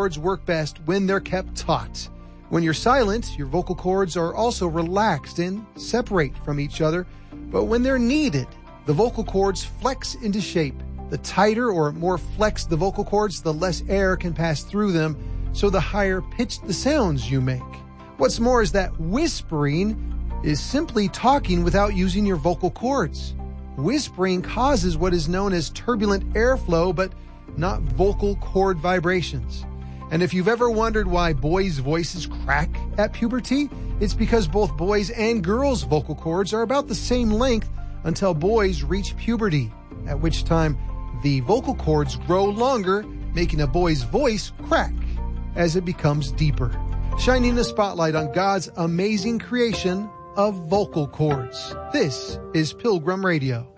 cords work best when they're kept taut. When you're silent, your vocal cords are also relaxed and separate from each other. But when they're needed, the vocal cords flex into shape. The tighter or more flexed the vocal cords, the less air can pass through them, so the higher pitched the sounds you make. What's more is that whispering is simply talking without using your vocal cords. Whispering causes what is known as turbulent airflow, but not vocal cord vibrations. And if you've ever wondered why boys' voices crack at puberty, it's because both boys' and girls' vocal cords are about the same length until boys reach puberty, at which time the vocal cords grow longer, making a boy's voice crack as it becomes deeper, shining a spotlight on God's amazing creation of vocal cords. This is Pilgrim Radio.